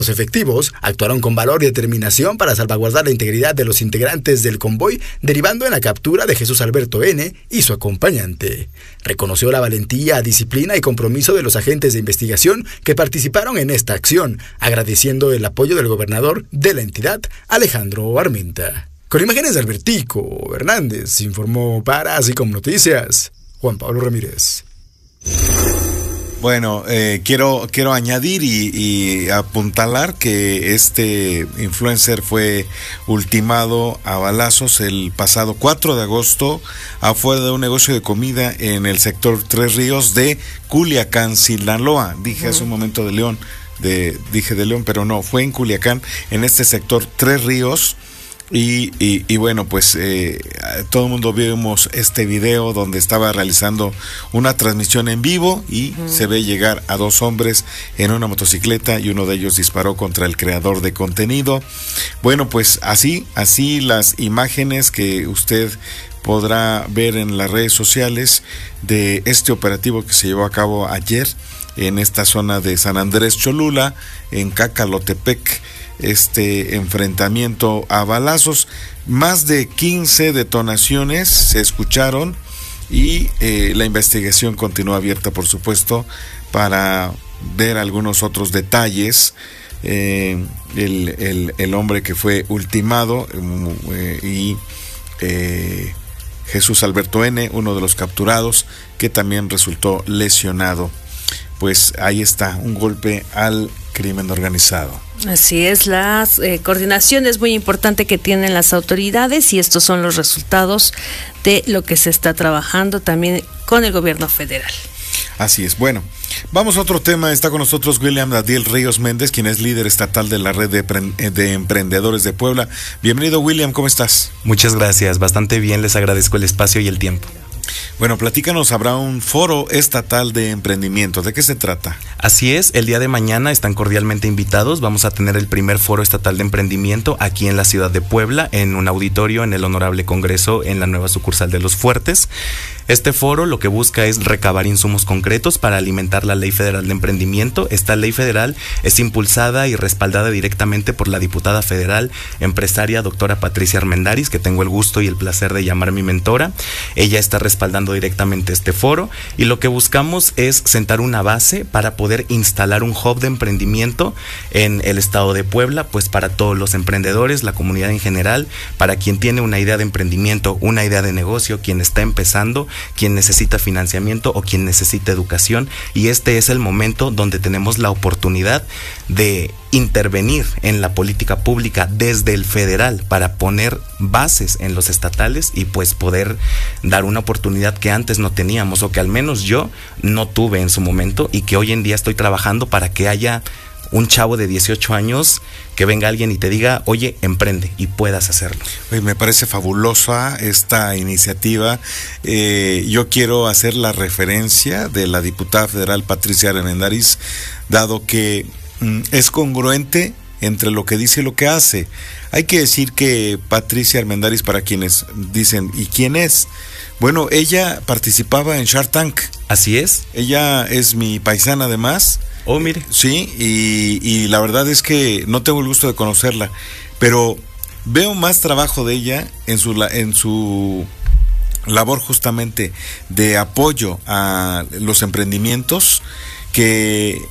Los efectivos actuaron con valor y determinación para salvaguardar la integridad de los integrantes del convoy, derivando en la captura de Jesús Alberto N. y su acompañante. Reconoció la valentía, disciplina y compromiso de los agentes de investigación que participaron en esta acción, agradeciendo el apoyo del gobernador de la entidad, Alejandro Armenta. Con imágenes de Albertico Hernández, informó para Así Como Noticias, Juan Pablo Ramírez. Bueno, quiero añadir y apuntalar que este influencer fue ultimado a balazos el pasado 4 de agosto afuera de un negocio de comida en el sector Tres Ríos de Culiacán, Sinaloa. Dije hace un momento dije de León, pero no, fue en Culiacán, en este sector Tres Ríos. Y bueno, pues todo el mundo vimos este video donde estaba realizando una transmisión en vivo y se ve llegar a dos hombres en una motocicleta y uno de ellos disparó contra el creador de contenido. Bueno, pues así las imágenes que usted podrá ver en las redes sociales de este operativo que se llevó a cabo ayer en esta zona de San Andrés Cholula, en Cacalotepec. Este enfrentamiento a balazos, más de 15 detonaciones se escucharon y la investigación continúa abierta, por supuesto, para ver algunos otros detalles. El hombre que fue ultimado y Jesús Alberto N., uno de los capturados, que también resultó lesionado. Pues ahí está, un golpe al crimen organizado. Así es, la coordinación es muy importante que tienen las autoridades y estos son los resultados de lo que se está trabajando también con el gobierno federal. Así es. Bueno, vamos a otro tema. Está con nosotros William Dadiel Ríos Méndez, quien es líder estatal de la red de emprendedores de Puebla. Bienvenido, William, ¿cómo estás? Muchas gracias, bastante bien, les agradezco el espacio y el tiempo. Bueno, platícanos, habrá un foro estatal de emprendimiento. ¿De qué se trata? Así es, el día de mañana están cordialmente invitados. Vamos a tener el primer foro estatal de emprendimiento aquí en la ciudad de Puebla, en un auditorio en el Honorable Congreso en la nueva sucursal de Los Fuertes. Este foro lo que busca es recabar insumos concretos para alimentar la Ley Federal de Emprendimiento. Esta ley federal es impulsada y respaldada directamente por la diputada federal empresaria doctora Patricia Armendáriz, que tengo el gusto y el placer de llamar mi mentora. Ella está respaldando directamente este foro y lo que buscamos es sentar una base para poder instalar un hub de emprendimiento en el estado de Puebla, pues para todos los emprendedores, la comunidad en general, para quien tiene una idea de emprendimiento, una idea de negocio, quien está empezando, quien necesita financiamiento o quien necesita educación, y este es el momento donde tenemos la oportunidad de intervenir en la política pública desde el federal para poner bases en los estatales y pues poder dar una oportunidad que antes no teníamos o que al menos yo no tuve en su momento y que hoy en día estoy trabajando para que haya un chavo de 18 años que venga alguien y te diga, oye, emprende, y puedas hacerlo. Oye, me parece fabulosa esta iniciativa. Yo quiero hacer la referencia de la diputada federal Patricia Armendáriz, dado que es congruente entre lo que dice y lo que hace. Hay que decir que Patricia Armendáriz, para quienes dicen, ¿y quién es? Bueno, ella participaba en Shark Tank. Así es. Ella es mi paisana además. Oh, mire. Sí, y la verdad es que no tengo el gusto de conocerla, pero veo más trabajo de ella en su labor justamente de apoyo a los emprendimientos que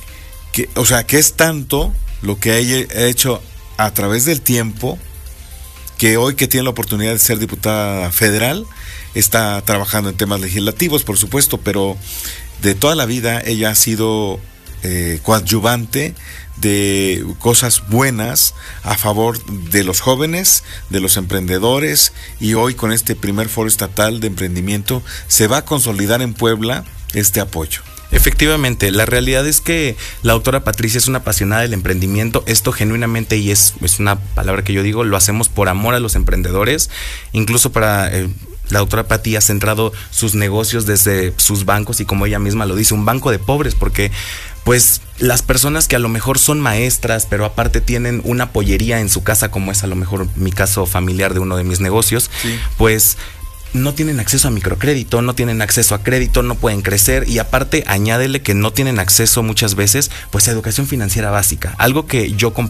es tanto lo que ella ha hecho a través del tiempo, que hoy que tiene la oportunidad de ser diputada federal, está trabajando en temas legislativos, por supuesto, pero de toda la vida ella ha sido coadyuvante de cosas buenas a favor de los jóvenes, de los emprendedores, y hoy con este primer foro estatal de emprendimiento se va a consolidar en Puebla este apoyo. Efectivamente, la realidad es que la doctora Patricia es una apasionada del emprendimiento. Esto genuinamente, y es una palabra que yo digo, lo hacemos por amor a los emprendedores. Incluso para la doctora Pati ha centrado sus negocios desde sus bancos, y como ella misma lo dice, un banco de pobres, porque pues las personas que a lo mejor son maestras, pero aparte tienen una pollería en su casa, como es a lo mejor mi caso familiar de uno de mis negocios, sí, pues no tienen acceso a microcrédito, no tienen acceso a crédito, no pueden crecer, y aparte añádele que no tienen acceso muchas veces pues a educación financiera básica, algo que yo